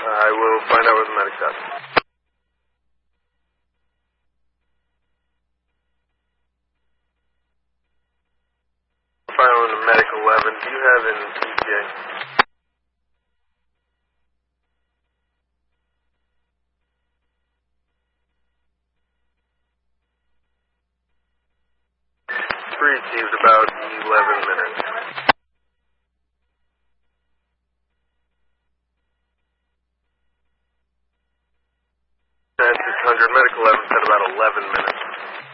I will find out where the medic's at. Filing a medic 11. Do you have an ETA? Three received about 11 minutes.